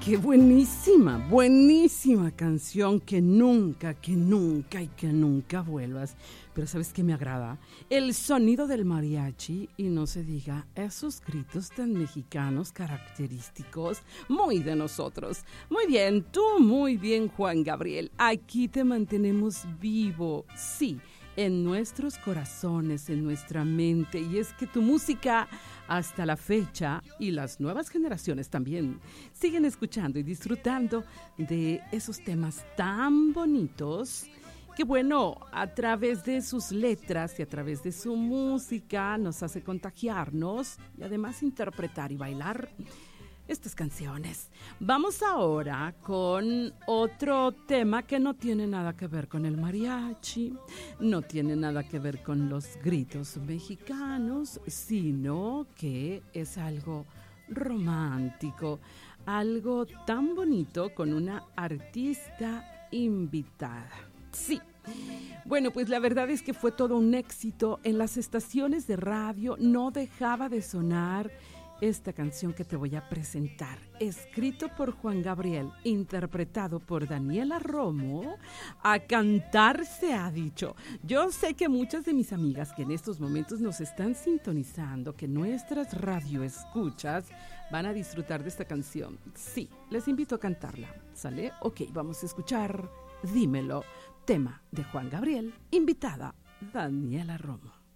qué buenísima, buenísima canción, que nunca vuelvas. Pero ¿sabes qué me agrada? El sonido del mariachi y no se diga esos gritos tan mexicanos característicos, muy de nosotros. Muy bien, tú muy bien, Juan Gabriel. Aquí te mantenemos vivo, sí, en nuestros corazones, en nuestra mente. Y es que tu música, hasta la fecha, y las nuevas generaciones también, siguen escuchando y disfrutando de esos temas tan bonitos que, bueno, a través de sus letras y a través de su música nos hace contagiarnos y además interpretar y bailar estas canciones. Vamos ahora con otro tema que no tiene nada que ver con el mariachi, no tiene nada que ver con los gritos mexicanos, sino que es algo romántico, algo tan bonito con una artista invitada. Sí. Bueno, pues la verdad es que fue todo un éxito. En las estaciones de radio no dejaba de sonar esta canción que te voy a presentar, escrito por Juan Gabriel, interpretado por Daniela Romo. A cantar se ha dicho. Yo sé que muchas de mis amigas que en estos momentos nos están sintonizando, que nuestras radioescuchas van a disfrutar de esta canción. Sí, les invito a cantarla, ¿sale? Ok, vamos a escuchar Dímelo, tema de Juan Gabriel, invitada Daniela Romo.